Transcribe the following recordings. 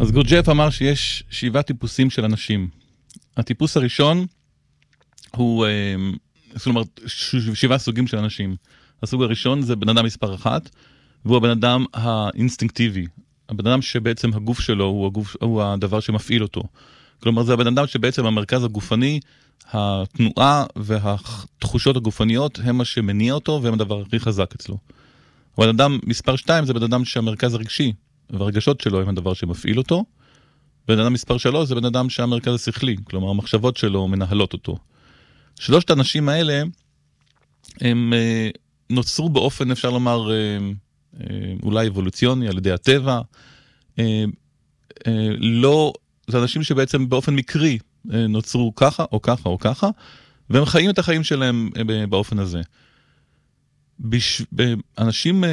אז גורג'ף אמר שיש 7 טיפוסים של אנשים. הטיפוס הראשון הוא, כלומר, 7 סוגים של אנשים. הסוג הראשון זה בן אדם מספר 1, והוא הבן אדם האינסטינקטיבי. הבן אדם שבעצם הגוף שלו הוא הדבר שמפעיל אותו. כלומר, זה הבן אדם שבעצם המרכז הגופני, התנועה והתחושות הגופניות הם מה שמניע אותו, והם הדבר הכי חזק אצלו. הבן אדם מספר 2 זה בן אדם שהמרכז הרגשי, והרגשות שלו הם הדבר שמפעיל אותו. בן אדם מספר 3 זה בן אדם שהמרכז השכלי, כלומר, המחשבות שלו מנהלות אותו. 3 האנשים האלה, הם נוצרו באופן, אפשר לומר, אולי אבולוציוני, על ידי הטבע. לא, זה אנשים שבעצם באופן מקרי נוצרו ככה, או ככה, או ככה, והם חיים את החיים שלהם באופן הזה. אנשים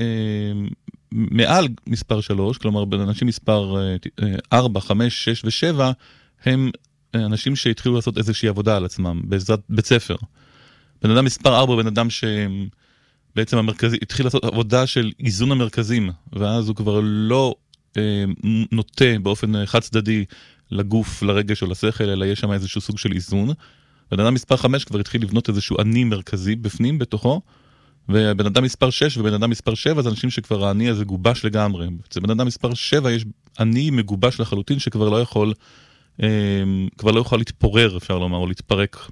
מעל מספר 3, כלומר, אנשים מספר 4, 5, 6 ו7, הם אנשים שהתחילו לעשות איזושהי עבודה על עצמם, בעזרת בית ספר. בן אדם מספר 4 הוא בן אדם שבעצם התחיל לעשות עבודה של איזון המרכזים, ואז הוא כבר לא נוטה באופן חד צדדי לגוף, לרגש או לשכל, אלא יש שם איזשהו סוג של איזון. בן אדם מספר 5 כבר התחיל לבנות איזשהו אני מרכזי בפנים, בתוכו, ובן אדם מספר 6 ובן אדם מספר 7 זה אנשים שכבר העני הזה גובש לגמרי. אצל בן אדם מספר 7 יש אני מגובש לחלוטין שכבר לא יכול, כבר לא יכול להתפורר, אפשר לומר, או להתפרק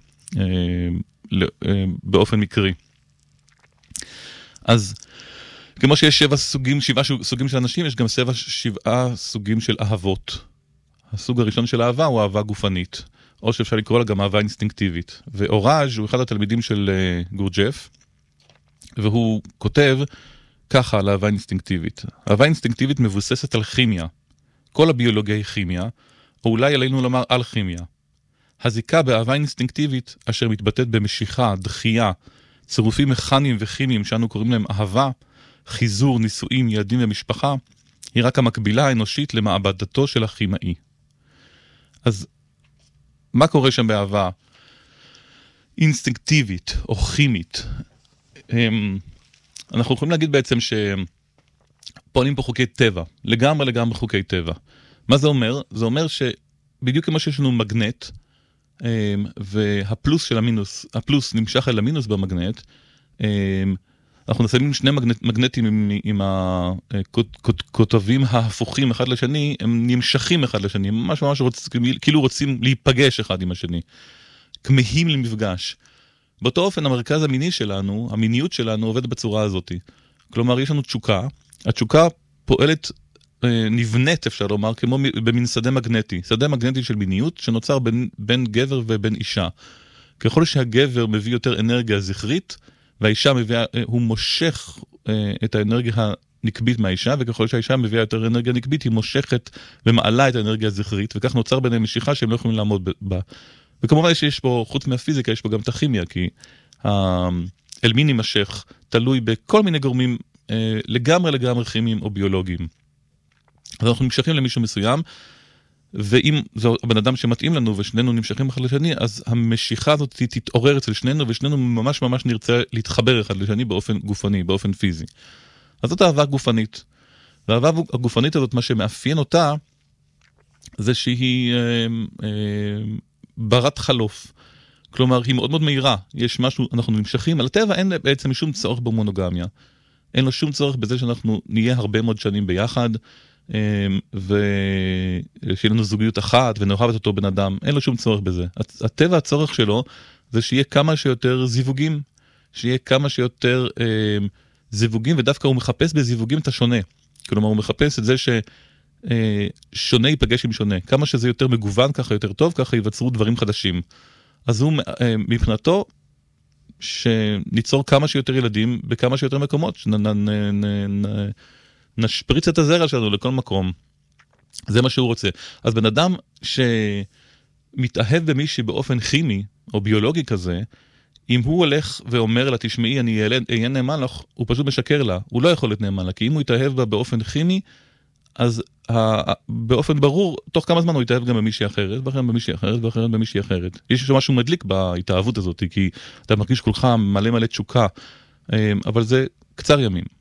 באופן מקרי. אז כמו שיש 7 סוגים של אנשים, יש גם 7 סוגים של אהבות. הסוג הראשון של אהבה הוא אהבה גופנית, או שאפשר לקרוא לה גם אהבה אינסטינקטיבית. ואוראז' הוא אחד התלמידים של גורג'ף, והוא כותב ככה על אהבה אינסטינקטיבית. אהבה אינסטינקטיבית מבוססת על כימיה. כל הביולוגיה היא כימיה, או אולי עלינו לומר על כימיה. הזיקה באהבה אינסטינקטיבית, אשר מתבטאת במשיכה, דחייה, צירופים מכניים וכימיים שאנו קוראים להם אהבה, חיזור, נישואים, ילדים ומשפחה, היא רק המקבילה האנושית למעבדתו של הכימאי. אז מה קורה שם באהבה אינסטינקטיבית או כימית? אנחנו יכולים להגיד בעצם שפועלים פה חוקי טבע, לגמרי חוקי טבע. מה זה אומר? זה אומר שבדיוק כמו שיש לנו מגנט, והפלוס של המינוס, הפלוס נמשך אל המינוס במגנט, אנחנו נסיימים 2 מגנטים עם הכותבים ההפוכים אחד לשני, הם נמשכים אחד לשני, הם ממש כאילו רוצים להיפגש אחד עם השני, כמהים למפגש. באותו אופן, המרכז המיני שלנו, המיניות שלנו עובד בצורה הזאת. כלומר, יש לנו תשוקה, התשוקה פועלת, נבנית אפשר לומר, כמו במין שדה מגנטי, שדה מגנטי של מיניות שנוצר בין גבר ובין אישה. ככל שהגבר מביא יותר אנרגיה זכרית, והאישה מביאה, הוא מושך את האנרגיה הנקבית מהאישה, וככל שהאישה מביאה יותר אנרגיה נקבית, היא מושכת ומעלה את האנרגיה הזכרית, וכך נוצר ביניהם משיכה שהם לא יכולים לעמוד בה. וכמובן שיש פה, חוץ מהפיזיקה, יש פה גם את הכימיה, כי האלמין יימשך תלוי בכל מיני גורמים לגמרי כימיים או ביולוגיים. אז אנחנו נמשכים למישהו מסוים, ואם זה הבן אדם שמתאים לנו ושנינו נמשכים אחד לשני, אז המשיכה הזאת תתעורר אצל שנינו, ושנינו ממש נרצה להתחבר אחד לשני באופן גופני, באופן פיזי. אז זאת אהבה גופנית. והאהבה הגופנית הזאת, מה שמאפיין אותה, זה שהיא ברת חלוף. כלומר, היא מאוד מהירה. יש משהו, אנחנו נמשכים. על הטבע אין בעצם שום צורך במונוגמיה. אין לו שום צורך בזה שאנחנו נהיה הרבה מאוד שנים ביחד, ושיהיה לנו זוגיות אחת, ונאהב את אותו בן אדם. אין לו שום צורך בזה. הטבע, הצורך שלו, זה שיהיה כמה שיותר זיווגים. שיהיה כמה שיותר זיווגים, ודווקא הוא מחפש בזיווגים את השונה. כלומר, הוא מחפש את זה ששונה ייפגש עם שונה. כמה שזה יותר מגוון, ככה יותר טוב, ככה ייווצרו דברים חדשים. אז הוא, מבחינתו, שניצור כמה שיותר ילדים בכמה שיותר מקומות, נשפריץ את הזרע שלנו לכל מקום. זה מה שהוא רוצה. אז בן אדם שמתאהב במישהי באופן כימי או ביולוגי כזה, אם הוא הולך ואומר לה, תשמעי, אני אהיה נאמן לך, הוא פשוט משקר לה. הוא לא יכול להיות נאמן לה, כי אם הוא יתאהב בה באופן כימי, אז באופן ברור, תוך כמה זמן הוא יתאהב גם במישהי אחרת, ואחרת במישהי אחרת, ואחרת במישהי אחרת. יש משהו מדליק בהתאהבות הזאת, כי אתה מרגיש כולך מלא תשוקה, אבל זה קצר ימים.